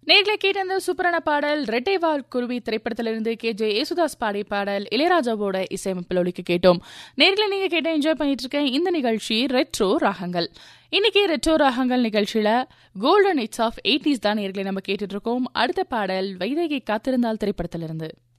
நேர்களை கேட்ட அந்த சூப்பரான பாடல் ரெட்டைவால் குருவி திரைப்படத்திலிருந்து KJ யேசுதாஸ் பாடிய பாடல் இளையராஜாவோட இசையமைப்பில் ஒலிக்க கேட்டோம். நேர்களை நீங்க கேட்ட என்ஜாய் பண்ணிட்டு இருக்க இந்த நிகழ்ச்சி ரெட்ரோ ராகங்கள். இன்னைக்கு ரெட்ரோ ராகங்கள் நிகழ்ச்சியில கோல்டன் ஹிட்ஸ் ஆஃப் 80s தான் நேர்களை நம்ம கேட்டுட்டு இருக்கோம். அடுத்த பாடல் வைதேகி காத்திருந்தால் திரைப்படத்திலிருந்து.